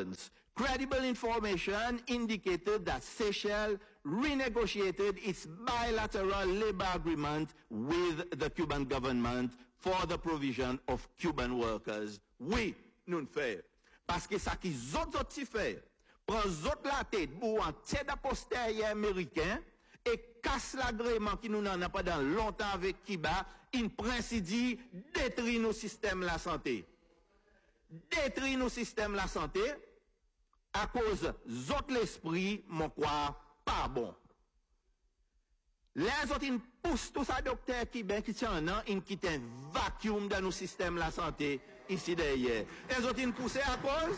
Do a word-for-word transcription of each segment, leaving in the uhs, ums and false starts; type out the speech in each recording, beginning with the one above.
Sessions. Credible information indicated that Seychelles renegotiated its bilateral labor agreement with the Cuban government for the provision of Cuban workers. Oui, nous le faisons. Parce que ça qui autres autres fait, prend autres la tête pour un tête postérieur américain et casse l'agrément qui nous en a pendant longtemps avec Cuba, in principe détruit nos systèmes de la santé. Détruit nos systèmes de la santé à cause d'autres l'esprit, mon quoi, pas bon. Les autres, ils poussent tout ça, docteur Cubain qui tient un an, ils quittent un vacuum dans nos systèmes de la santé ici derrière. Les autres, ils poussent à cause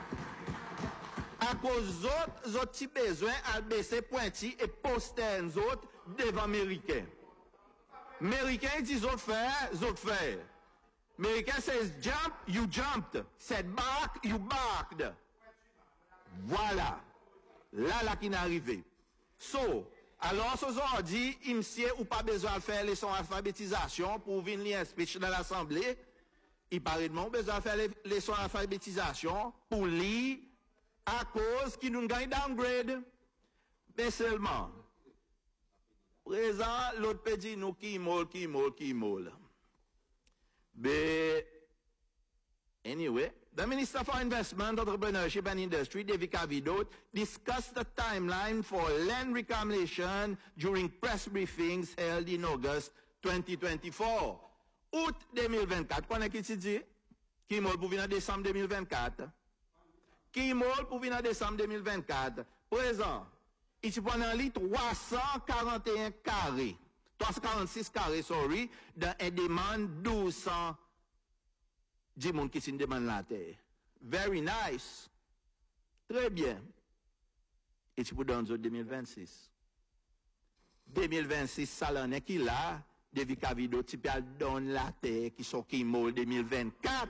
à cause d'autres, autres petits besoins à baisser pointis et poster les autres devant Américains. Américains disent autres faire, autres faire. Américains says jump, you jumped. Said bark, you barked. Voilà. Là, là qui n'est arrivé. So, alors, ce soir dit, il me ou pas besoin de faire les leçons alphabétisation pour venir lire un speech dans l'Assemblée. Il paraît de mon besoin de faire les leçons alphabétisation pour lire à cause qu'il nous gagne downgrade. Mais seulement, présent, l'autre peut dire nous qui molle, qui molle, qui molle. Mais, anyway, the Minister for Investment, Entrepreneurship and Industry, David Cavido, discussed the timeline for land reclamation during press briefings held in August twenty twenty-four. Août deux mille vingt-quatre, qu'on a qui dit? Qui molle pour venir en décembre deux mille vingt-quatre? Qui molle pour venir en décembre deux mille vingt-quatre? Présent, il se prend en lit trois cent quarante et un carrés. trois cent quarante-six carrés, sorry, dans une demande douze cents dix moun qui s'y demande la terre. Very nice. Très bien. Et tu peux donner deux mille vingt-six. deux mille vingt-six, ça l'en est qui là, David Cavido, tu peux donner la terre qui sont qui molle deux mille vingt-quatre.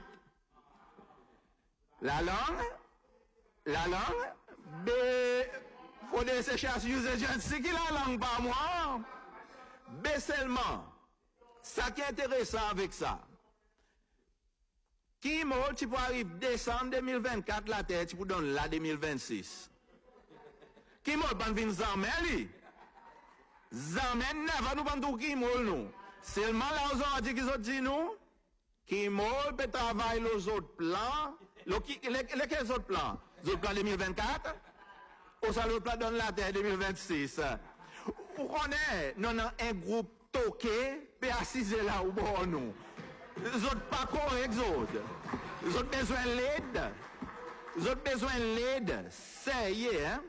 La langue, la langue, mais, faut des chercher user agency qui la langue pas moi. Mais seulement, ça qui est intéressant avec ça, qui molle, tu peux arriver décembre deux mille vingt-quatre, la terre, tu peux donner la deux mille vingt-six. Qui molle, ban vin zamè li? Zamè never nous ban tout qui molle nous. Seulement là, on a dit qu'ils ont dit nous, qui molle peut travailler les autres plans, lesquels autres plans? Les autres plans deux mille vingt-quatre? Ou ça l'autre plan donne la terre deux mille vingt-six? Vous connaissez, nous avons un groupe toqué, puis assisé là où bon nous. Les autres pas corrects, les autres. Les autres besoin l'aide. Les autres besoin l'aide. C'est hier, hein?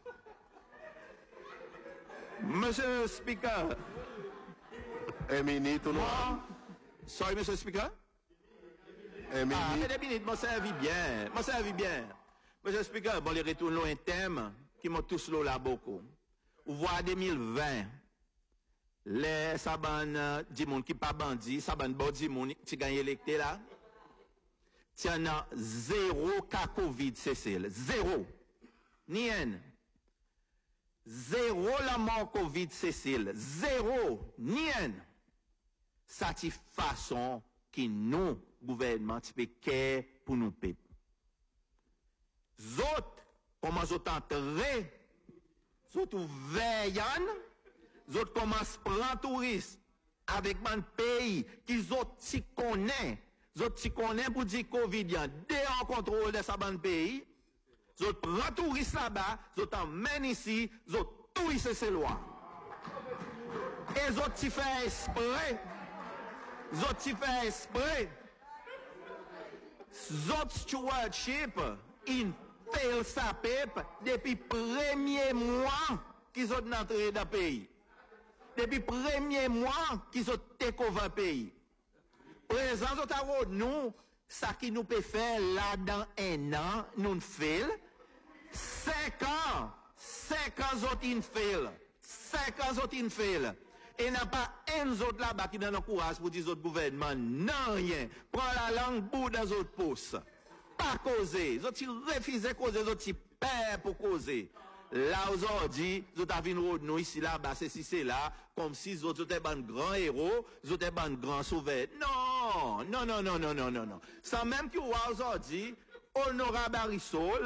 Monsieur le Speaker. Un minute, ou non? Sorry, Monsieur le Speaker. Un minute. Ah, mais des minutes, moi servi bien. Moi servi bien. Monsieur le Speaker, bon, les retournons un thème qui m'a tous là beaucoup. Vous voyez deux mille vingt. Les saban di moun qui pas bandit, saban bon di moun qui gagne électé là. Tiens a zéro cas Covid Cécile, zéro. Ni un. Zéro la mort Covid Cécile, zéro, ni un. Satisfaction qui nous gouvernement qui fait pour nous peuple. Zot comment zot entrer, zot veillant. Les autres commencent à prendre touristes avec un pays qu'ils ont si connaissent. Les autres si connaissent pour dire Covid, il y a des en contrôle de ce pays. Les autres prennent touristes là-bas, les autres emmènent ici, les autres touristes ces lois. Et les autres qui font esprit. Les autres qui font esprit. Les autres stewardship, ils failent sa pipe depuis le premier mois qu'ils ont entré dans le pays. Depuis le premier mois qu'ils ont découvert le pays. Présent, nous, ça qui nous peut faire là dans un an, nous faisons. Cinq ans, cinq ans, autres, ils faisons. Cinq ans, autres, ils faisons. Et il n'y a pas un autre là-bas qui donne le courage pour dire aux autres gouvernements, non, rien. Prends la langue bout dans les autres pouces. Pas causer. Les autres, ils refusent de causer, les autres, ils perdent pour causer. Là, aujourd'hui, vous avez vu nous ici, là, bah, c'est si c'est là, comme si vous étiez un grand héros, vous étiez un grand sauveur. Non, non, non, non, non, non, non, non. Sans même que vous aujourd'hui, honorable Barissot,